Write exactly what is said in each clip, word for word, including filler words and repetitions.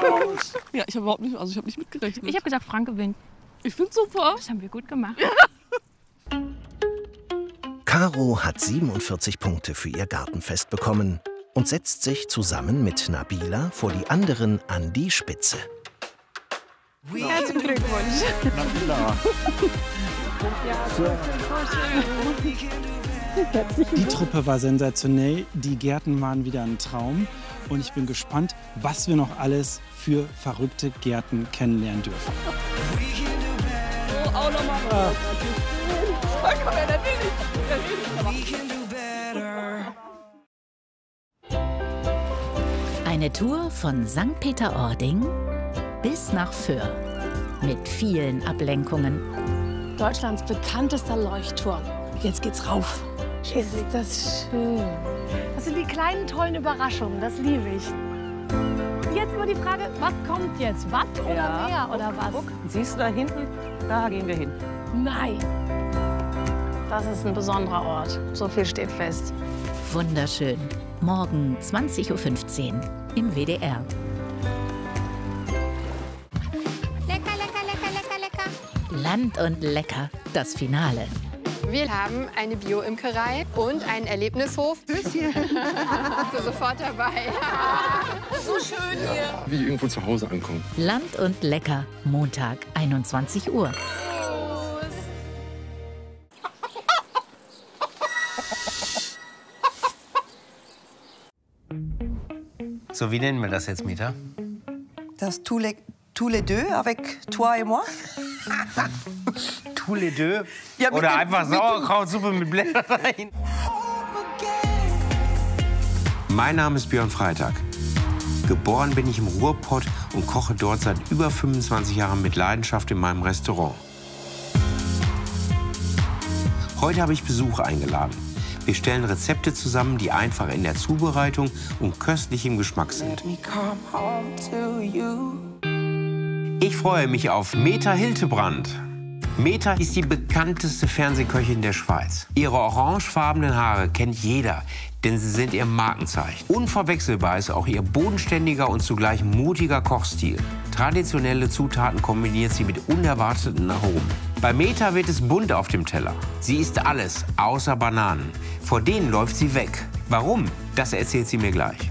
raus. Ja, ich habe überhaupt nicht, also ich habe nicht mitgerechnet. Ich habe gesagt, Frank gewinnt. Ich find's super. Das haben wir gut gemacht. Caro hat siebenundvierzig Punkte für ihr Gartenfest bekommen und setzt sich zusammen mit Nabila vor die anderen an die Spitze. Herzlichen Glückwunsch. Nabila. Die Truppe war sensationell, die Gärten waren wieder ein Traum und ich bin gespannt, was wir noch alles für verrückte Gärten kennenlernen dürfen. Oh, auch nochmal. Ja. Komm her, natürlich. Eine Tour von Sankt Peter-Ording bis nach Föhr mit vielen Ablenkungen. Deutschlands bekanntester Leuchtturm. Jetzt geht's rauf. Ist das schön. Das sind die kleinen, tollen Überraschungen. Das liebe ich. Jetzt immer die Frage, was kommt jetzt? Watt oder Ja. mehr oder was? Guck, siehst du da hinten? Da gehen wir hin. Nein. Das ist ein besonderer Ort. So viel steht fest. Wunderschön. Morgen zwanzig Uhr fünfzehn im W D R. Lecker, lecker, lecker, lecker, lecker. Land und Lecker, das Finale. Wir haben eine Bio-Imkerei und einen Erlebnishof. Tschüsschen. Sofort dabei. So schön hier. Wie irgendwo zu Hause ankommen. Land und Lecker, Montag, einundzwanzig Uhr. So, wie nennen wir das jetzt, Mieter? Das tous les, tous les deux avec toi et moi. Tous les deux? Ja, Oder dem, einfach Sauerkrautsuppe mit Blättern rein? Mein Name ist Björn Freitag. Geboren bin ich im Ruhrpott und koche dort seit über fünfundzwanzig Jahren mit Leidenschaft in meinem Restaurant. Heute habe ich Besuch eingeladen. Wir stellen Rezepte zusammen, die einfach in der Zubereitung und köstlich im Geschmack sind. Ich freue mich auf Meta Hildebrand. Meta ist die bekannteste Fernsehköchin der Schweiz. Ihre orangefarbenen Haare kennt jeder, denn sie sind ihr Markenzeichen. Unverwechselbar ist auch ihr bodenständiger und zugleich mutiger Kochstil. Traditionelle Zutaten kombiniert sie mit unerwarteten Aromen. Bei Meta wird es bunt auf dem Teller. Sie isst alles, außer Bananen. Vor denen läuft sie weg. Warum? Das erzählt sie mir gleich.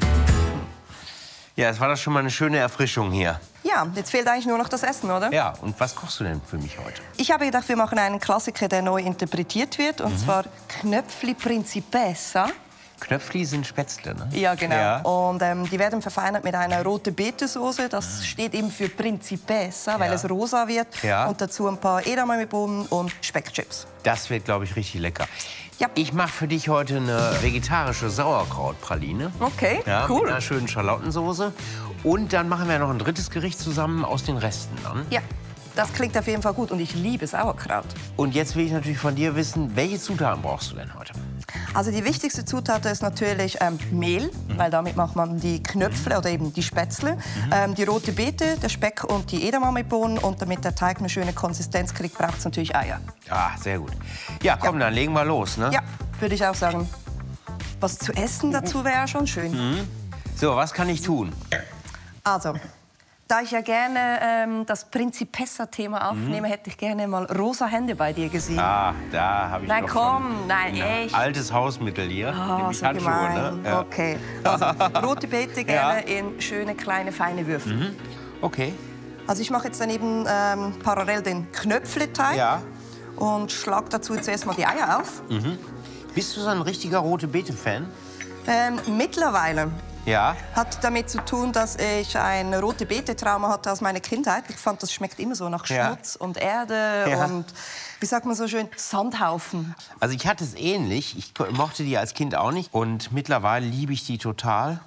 Ja, es war doch schon mal eine schöne Erfrischung hier. Ja, jetzt fehlt eigentlich nur noch das Essen, oder? Ja, und was kochst du denn für mich heute? Ich habe gedacht, wir machen einen Klassiker, der neu interpretiert wird. Und Mhm. zwar Knöpfli Principessa. Knöpfli sind Spätzle, ne? Ja, genau. Ja. Und ähm, die werden verfeinert mit einer rote Betesoße. Das steht eben für Principessa, weil Ja. es rosa wird. Ja. Und dazu ein paar Edamamebohnen und Speckchips. Das wird, glaube ich, richtig lecker. Ja. Ich mache für dich heute eine vegetarische Sauerkrautpraline. Okay, Ja, cool. mit einer schönen Schalottensoße. Und dann machen wir noch ein drittes Gericht zusammen aus den Resten dann. Ja, das klingt auf jeden Fall gut. Und ich liebe Sauerkraut. Und jetzt will ich natürlich von dir wissen, welche Zutaten brauchst du denn heute? Also die wichtigste Zutat ist natürlich ähm, Mehl, weil damit macht man die Knöpfle oder eben die Spätzle. Mhm. Ähm, die rote Beete, der Speck und die Edamamebohnen. Und damit der Teig eine schöne Konsistenz kriegt, braucht es natürlich Eier. Ah, sehr gut. Ja, komm, Ja. dann legen wir los, ne? Ja, würde ich auch sagen. Was zu essen dazu wäre schon schön. Mhm. So, was kann ich tun? Also, da ich ja gerne ähm, das Principessa-Thema aufnehme, Mhm. hätte ich gerne mal rosa Hände bei dir gesehen. Ah, da habe ich Nein, doch komm, schon nein, ein echt. altes Hausmittel hier, Oh, nämlich so Handschuhe, gemein. ne? Ja. Okay. Also, rote Beete gerne in schöne, kleine, feine Würfel. Mhm. Okay. Also ich mache jetzt dann eben ähm, parallel den Knöpfleteig Ja. und schlage dazu zuerst mal die Eier auf. Mhm. Bist du so ein richtiger rote Beete-Fan? Ähm, mittlerweile. Ja. Hat damit zu tun, dass ich ein rote Beete-Trauma hatte aus meiner Kindheit. Ich fand, das schmeckt immer so nach Ja. Schmutz und Erde Ja. und, wie sagt man so schön, Sandhaufen. Also ich hatte es ähnlich. Ich ko- mochte die als Kind auch nicht. Und mittlerweile liebe ich die total.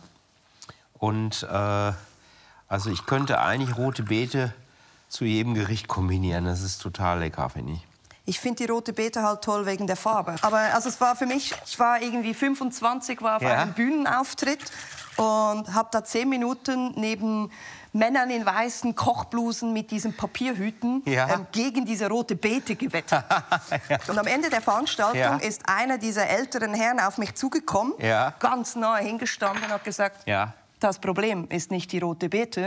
Und äh, also ich könnte eigentlich rote Beete zu jedem Gericht kombinieren. Das ist total lecker, finde ich. Ich finde die rote Beete halt toll wegen der Farbe. Aber also es war für mich, ich war irgendwie fünfundzwanzig, war auf Ja. einem Bühnenauftritt und habe da zehn Minuten neben Männern in weißen Kochblusen mit diesen Papierhüten Ja. ähm, gegen diese rote Beete gewettet. Ja. Und am Ende der Veranstaltung Ja. ist einer dieser älteren Herren auf mich zugekommen, Ja. ganz nahe hingestanden und hat gesagt, Ja. das Problem ist nicht die rote Beete,